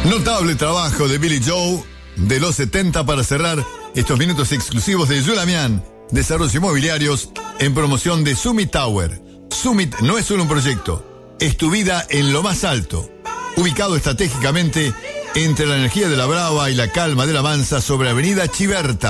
Notable trabajo de Billy Joe de los 70 para cerrar estos minutos exclusivos de Julamian, Desarrollos Inmobiliarios, en promoción de Summit Tower. Summit no es solo un proyecto, es tu vida en lo más alto. Ubicado estratégicamente entre la energía de la Brava y la calma de la Mansa sobre Avenida Chiberta.